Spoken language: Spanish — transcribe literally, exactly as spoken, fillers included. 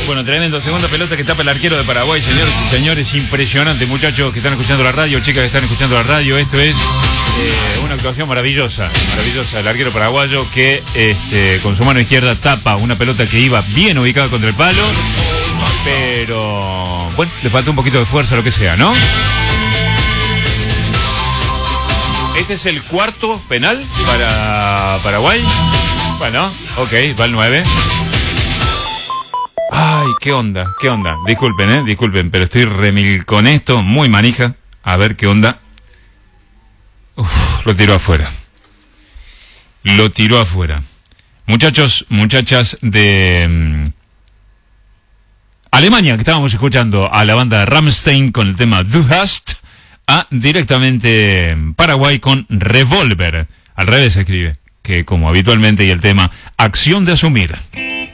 Bueno, tremendo. Segunda pelota que tapa el arquero de Paraguay, señores y señores. Impresionante, muchachos que están escuchando la radio, chicas que están escuchando la radio. Esto es eh, una actuación maravillosa, maravillosa del arquero paraguayo que este, con su mano izquierda tapa una pelota que iba bien ubicada contra el palo. Pero, bueno, le falta un poquito de fuerza, lo que sea, ¿no? Este es el cuarto penal para Paraguay. Bueno, ok, va el nueve. Ay, qué onda, qué onda. Disculpen, eh, disculpen, pero estoy remil con esto, muy manija. A ver qué onda. Uf, lo tiró afuera. Lo tiró afuera. Muchachos, muchachas de um, Alemania, que estábamos escuchando a la banda Rammstein con el tema Du hast, a directamente Paraguay con Revolver. Al revés se escribe, que como habitualmente, y el tema Acción de Asumir.